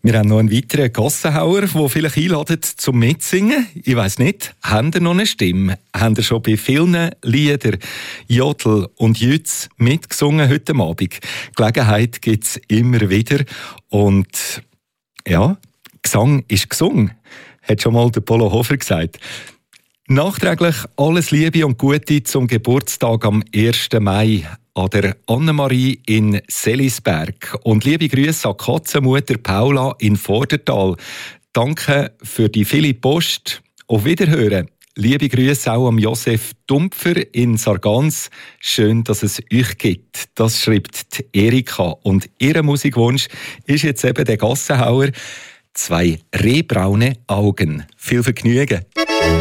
Wir haben noch einen weiteren Gassenhauer, der vielleicht einladet zum Mitsingen. Ich weiss nicht, habt ihr noch eine Stimme? Habt ihr schon bei vielen Liedern, Jodel und Jütz mitgesungen heute Abend? Gelegenheit gibt es immer wieder. Und ja, Gesang ist gesungen, hat schon mal der Polo Hofer gesagt. Nachträglich alles Liebe und Gute zum Geburtstag am 1. Mai an der Annemarie in Selisberg. Und liebe Grüße an Katzenmutter Paula in Vordertal. Danke für die viele Post. Auf Wiederhören. Liebe Grüße auch an Josef Dumpfer in Sargans. Schön, dass es euch gibt. Das schreibt die Erika. Und ihr Musikwunsch ist jetzt eben der Gassenhauer. 2 rehbraune Augen. Viel Vergnügen.